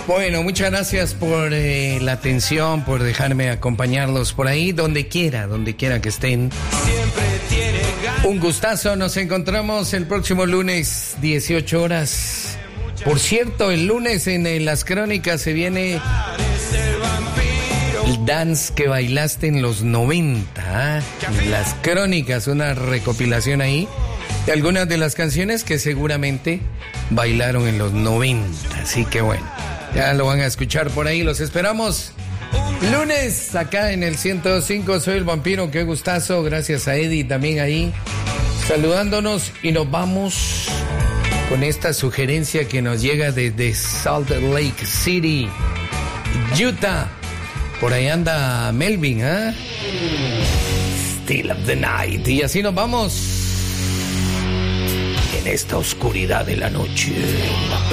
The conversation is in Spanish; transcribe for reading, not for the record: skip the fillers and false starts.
Bueno, muchas gracias por la atención, por dejarme acompañarlos por ahí, donde quiera que estén. Un gustazo, nos encontramos el próximo lunes, 18 horas. Por cierto, el lunes en las crónicas se viene el dance que bailaste en los 90, ¿eh? Las crónicas, una recopilación ahí de algunas de las canciones que seguramente bailaron en los 90, así que bueno, ya lo van a escuchar por ahí, los esperamos lunes acá en el 105. Soy el Vampiro, qué gustazo, gracias a Eddie también ahí saludándonos, y nos vamos con esta sugerencia que nos llega desde Salt Lake City, Utah. Por ahí anda Melvin, ¿eh? Still of the Night. Y así nos vamos en esta oscuridad de la noche.